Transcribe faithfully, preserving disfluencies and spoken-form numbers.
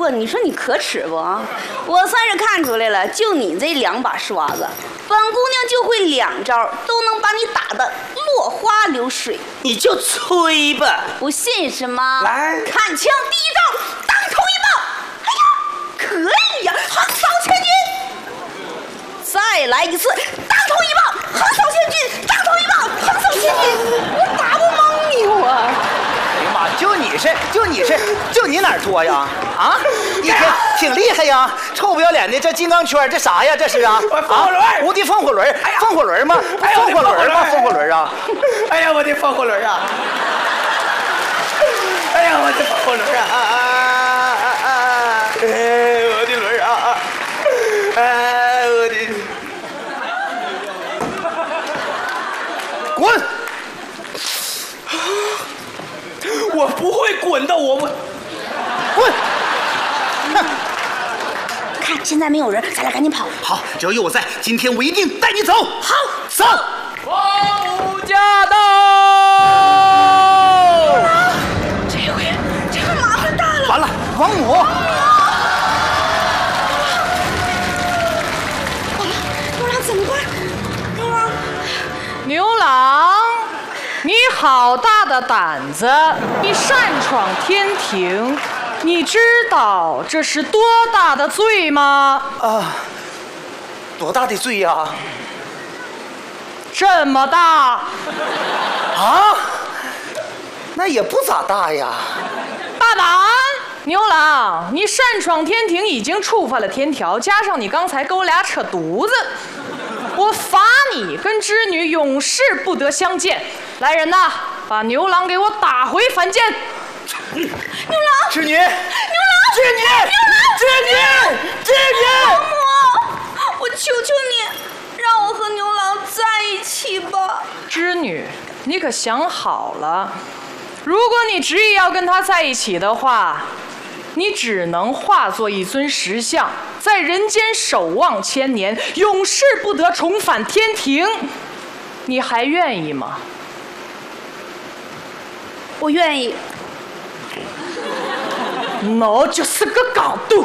不，你说你可耻不啊？我算是看出来了，就你这两把刷子，本姑娘就会两招，都能把你打得落花流水。 你就吹吧， 不信是吗？ 来， 看枪，第一招，当头一棒。哎呀，可以呀，横扫千军。再来一次，当头一棒，横扫千军，当头一棒，横扫千军。我打不懵你我。 哎呀妈，就你是，就你是，就你哪儿多呀？啊，一天挺厉害呀，臭不要脸的，这金刚圈，这啥呀？这是啊？ 风火轮， 无敌风火轮，风火轮吗？风火轮吗？风火轮啊！ 哎呀，我的风火轮啊！哎呀，我的风火轮啊！啊啊啊啊！哎，我的轮啊！哎，我的。 滚！ 我不会滚的，我我滚！哼！ 看现在没有人，咱俩赶紧跑。 好，只要有我在，今天我一定带你走。 好， 走！ 王母驾到！ 这回这回麻烦大了。 完了，王母！ 完了，牛郎怎么办？牛郎， 牛郎，你好大的胆子！你擅闯天庭，你知道这是多大的罪吗？ 啊，多大的罪呀？ 这么大！ 啊，那也不咋大呀。 大胆！牛郎，你擅闯天庭已经触犯了天条，加上你刚才跟我俩扯犊子，我罚你跟织女永世不得相见。来人呐，把牛郎给我打回凡间。 牛郎， 织女， 牛郎， 织女，织女，织女！ 王母，我求求你，让我和牛郎在一起吧。 织女，你可想好了，如果你执意要跟他在一起的话，你只能化作一尊石像，在人间守望千年，永世不得重返天庭。你还愿意吗？ 我愿意。 那就是个港督。